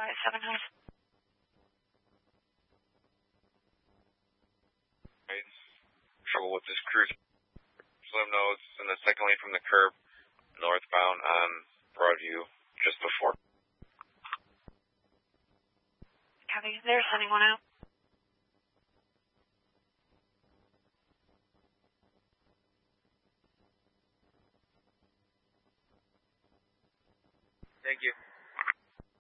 570. Trouble with this cruise. Let them know it's in the second lane from the curb, northbound on Broadview, just before. Copy. They're sending one out. Thank you.